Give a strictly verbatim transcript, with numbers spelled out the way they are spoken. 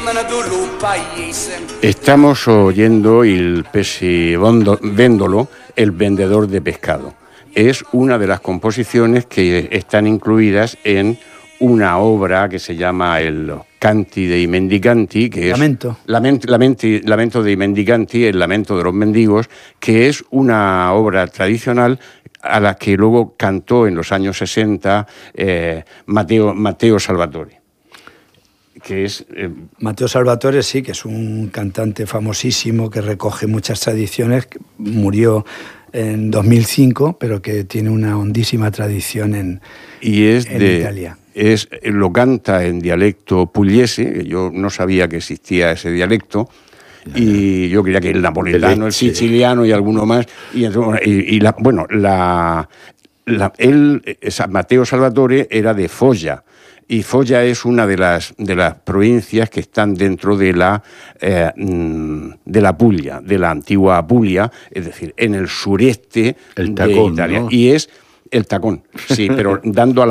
Estamos oyendo il pescivendolo, el vendedor de pescado. Es una de las composiciones que están incluidas en una obra que se llama el Canti dei Mendicanti, que es Lamento. Lament, lamenti, Lamento dei Mendicanti, el lamento de los mendigos, que es una obra tradicional a la que luego cantó en los años sesenta eh, Matteo, Matteo Salvatore. Que es, eh... Matteo Salvatore, sí, que es un cantante famosísimo que recoge muchas tradiciones, que murió en dos mil cinco, pero que tiene una hondísima tradición en, y es en de, Italia. Es, lo canta en dialecto pugliese, yo no sabía que existía ese dialecto, y yo creía que el napoletano, el siciliano y alguno más, y, y, y la, bueno, la, la, él, Matteo Salvatore era de Foggia, y Foggia es una de las, de las provincias que están dentro de la, eh, de la Puglia, de la antigua Apulia, es decir, en el sureste el tacón, de Italia. ¿no? Y es el tacón, sí, pero dando a la